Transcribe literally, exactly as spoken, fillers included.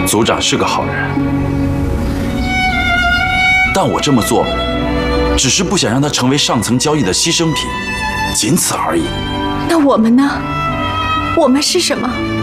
族长是个好人，但我这么做，只是不想让他成为上层交易的牺牲品，仅此而已。 那我们呢？我们是什么？